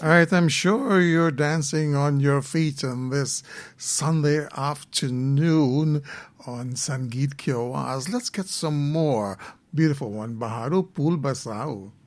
All right, I'm sure you're dancing on your feet on this Sunday afternoon on Sangeet Ki Awaaz. Let's get some more beautiful one. Baharu Pool Basao.